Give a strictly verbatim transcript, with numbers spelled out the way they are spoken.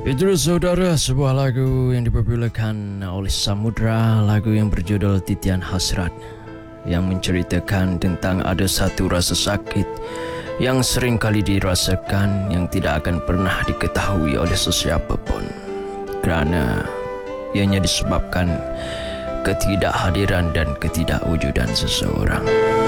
Itu saudara, sebuah lagu yang dipopularkan oleh Samudra, lagu yang berjudul Titian Hasrat, yang menceritakan tentang ada satu rasa sakit yang sering kali dirasakan yang tidak akan pernah diketahui oleh sesiapa pun, kerana ianya disebabkan ketidakhadiran dan ketidakwujudan seseorang.